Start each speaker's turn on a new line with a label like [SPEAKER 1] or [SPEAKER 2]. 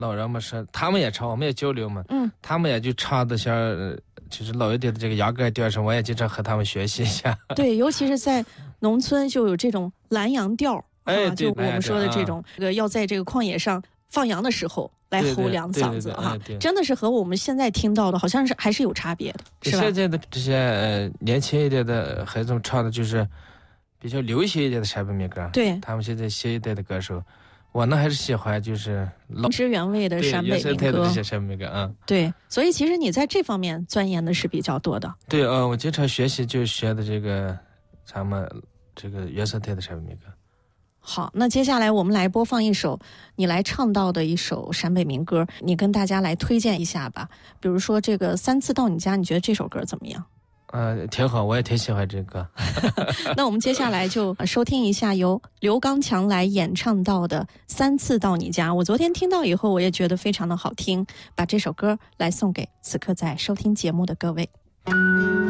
[SPEAKER 1] 老人们是他们也唱，我们也交流嘛，他们也就唱的像就是老一点的这个雅歌调上，我也经常和他们学习一下。
[SPEAKER 2] 对，尤其是在农村就有这种拦羊调，就我们说的这种，要在这个旷野上放羊的时候来吼两嗓子哈，真的是和我们现在听到的好像是还是有差别的，是吧？
[SPEAKER 1] 现在的这些年轻一点的孩子们唱的就是比较流行一点的陕北民歌，
[SPEAKER 2] 对，
[SPEAKER 1] 他们现在新一代的歌手。我呢还是喜欢就是
[SPEAKER 2] 原汁原味的陕北民歌，
[SPEAKER 1] 这些陕北民歌
[SPEAKER 2] 对，所以其实你在这方面钻研的是比较多的。
[SPEAKER 1] 对我经常学习就学的这个咱们这个原生态的陕北民歌。
[SPEAKER 2] 好，那接下来我们来播放一首你来唱到的一首陕北民歌，你跟大家来推荐一下吧。比如说这个3次到你家，你觉得这首歌怎么样？
[SPEAKER 1] 挺好，我也挺喜欢这个。
[SPEAKER 2] 那我们接下来就收听一下由刘刚强来演唱到的3次到你家。我昨天听到以后，我也觉得非常的好听，把这首歌来送给此刻在收听节目的各位。